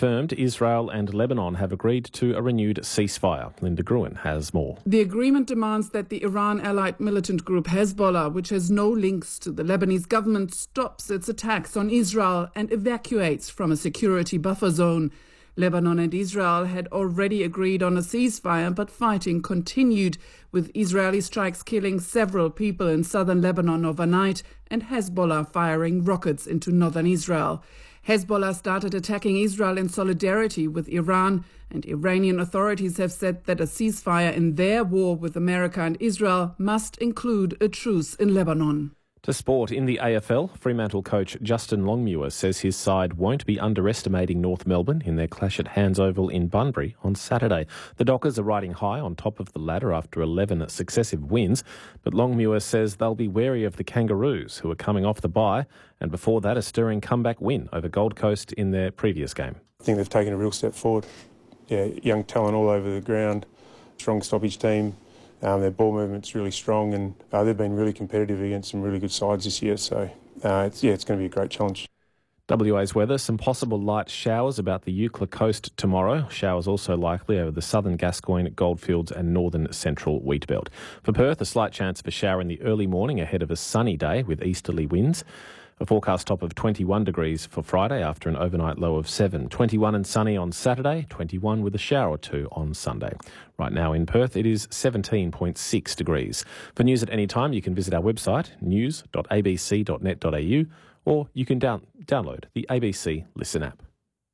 confirmed Israel and Lebanon have agreed to a renewed ceasefire. Linda Gruen has more. The agreement demands that the Iran-allied militant group Hezbollah, which has no links to the Lebanese government, stops its attacks on Israel and evacuates from a security buffer zone. Lebanon and Israel had already agreed on a ceasefire, but fighting continued, with Israeli strikes killing several people in southern Lebanon overnight and Hezbollah firing rockets into northern Israel. Hezbollah started attacking Israel in solidarity with Iran, and Iranian authorities have said that a ceasefire in their war with America and Israel must include a truce in Lebanon. To sport, in the AFL, Fremantle coach Justin Longmuir says his side won't be underestimating North Melbourne in their clash at Hands Oval in Bunbury on Saturday. The Dockers are riding high on top of the ladder after 11 successive wins, but Longmuir says they'll be wary of the Kangaroos, who are coming off the bye, and before that a stirring comeback win over Gold Coast in their previous game. I think they've taken a real step forward. Yeah, young talent all over the ground, strong stoppage team. Their ball movement's really strong, and they've been really competitive against some really good sides this year. So, it's going to be a great challenge. WA's weather, some possible light showers about the Eucla coast tomorrow. Showers also likely over the southern Gascoyne, Goldfields and northern central Wheatbelt. For Perth, a slight chance of a shower in the early morning ahead of a sunny day with easterly winds. A forecast top of 21 degrees for Friday after an overnight low of 7. 21 and sunny on Saturday, 21 with a shower or two on Sunday. Right now in Perth, it is 17.6 degrees. For news at any time, you can visit our website, news.abc.net.au, or you can download the ABC Listen app.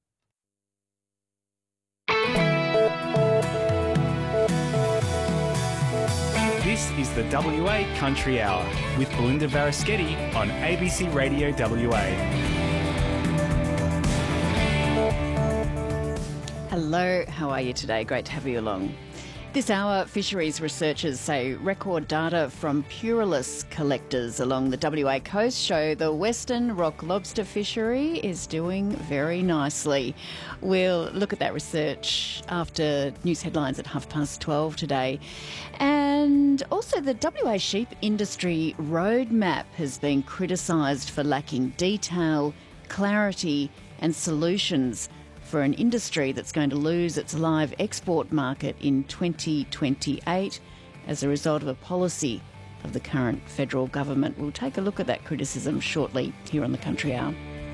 This is the WA Country Hour with Belinda Varaschetti on ABC Radio WA. Hello, how are you today? Great to have you along. This hour, fisheries researchers say record data from Puralus collectors along the WA coast show the Western rock lobster fishery is doing very nicely. We'll look at that research after news headlines at 12:30 today. And also the WA sheep industry roadmap has been criticised for lacking detail, clarity and solutions for an industry that's going to lose its live export market in 2028 as a result of a policy of the current federal government. We'll take a look at that criticism shortly here on the Country Hour.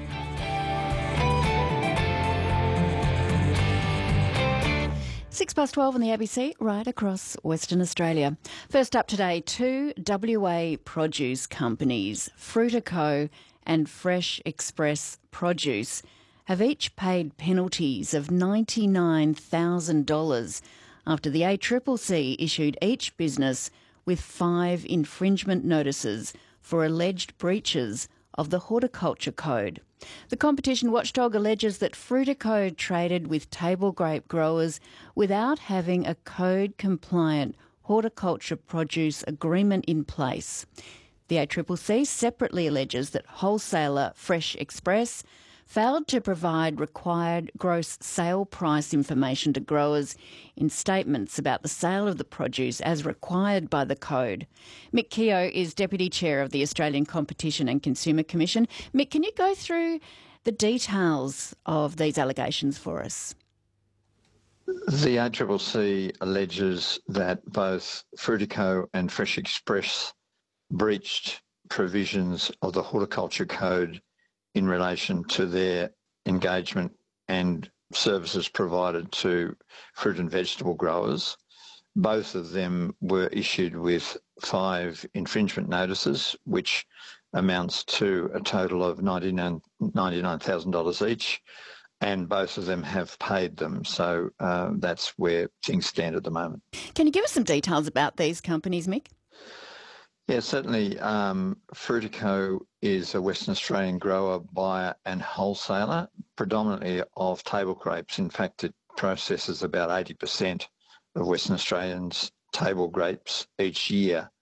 Six past 12 on the ABC, right across Western Australia. First up today, two WA produce companies, Frutico and Fresh Express Produce, have each paid penalties of $99,000 after the ACCC issued each business with 5 infringement notices for alleged breaches of the Horticulture Code. The competition watchdog alleges that Frutico traded with table grape growers without having a code-compliant horticulture produce agreement in place. The ACCC separately alleges that wholesaler Fresh Express failed to provide required gross sale price information to growers in statements about the sale of the produce as required by the code. Mick Keogh is Deputy Chair of the Australian Competition and Consumer Commission. Mick, can you go through the details of these allegations for us? The ACCC alleges that both Frutico and Fresh Express breached provisions of the Horticulture Code in relation to their engagement and services provided to fruit and vegetable growers. Both of them were issued with 5 infringement notices, which amounts to a total of $99,000 each, and both of them have paid them. So that's where things stand at the moment. Can you give us some details about these companies, Mick? Yeah, certainly. Frutico is a Western Australian grower, buyer and wholesaler, predominantly of table grapes. In fact, it processes about 80% of Western Australians' table grapes each year.